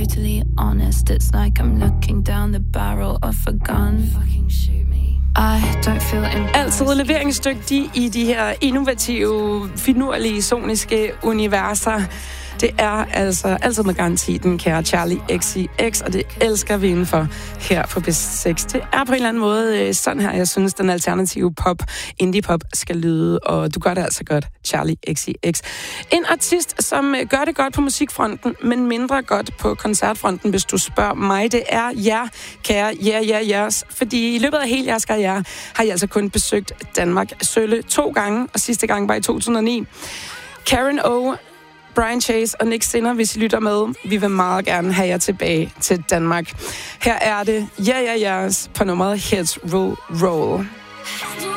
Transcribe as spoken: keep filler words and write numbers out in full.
brutally honest. It's like I'm looking down the barrel of a gun. Fucking shoot me. I don't feel Altid leveringsdygtig i de her innovative, finurlige, soniske universer. Det er altså altid med garanti den kære Charli X C X, og det elsker vi indenfor her på B seks. Det er på en eller anden måde sådan her, jeg synes, den alternative pop, indie-pop skal lyde, og du gør det altså godt, Charli X C X. En artist, som gør det godt på musikfronten, men mindre godt på koncertfronten, hvis du spørger mig, det er jer, kære ja, ja, jeres. Fordi i løbet af hele jeres karriere har I altså kun besøgt Danmark Sølle to gange, og sidste gang var i to tusind og ni. Karen O, Brian Chase og Nick Sinner, hvis I lytter med. Vi vil meget gerne have jer tilbage til Danmark. Her er det ja, ja, jeres på nummeret Heads Roll Roll.